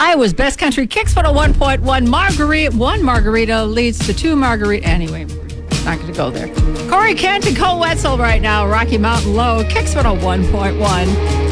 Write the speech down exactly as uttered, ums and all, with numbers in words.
Iowa's Best Country Kicks one oh one point one. Margarita, one margarita leads to two margarita. Anyway, we're not going to go there. Corey Kent and Cole Wetzel right now. Rocky Mountain Low, Kicks one oh one point one.